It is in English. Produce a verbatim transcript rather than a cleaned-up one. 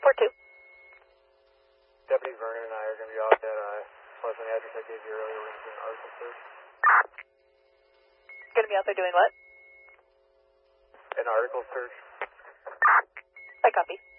four two. Deputy Vernon and I are going to be out that uh, pleasant address I gave you earlier. We're going to do an article search. Going to be out there doing what? An article search. I copy.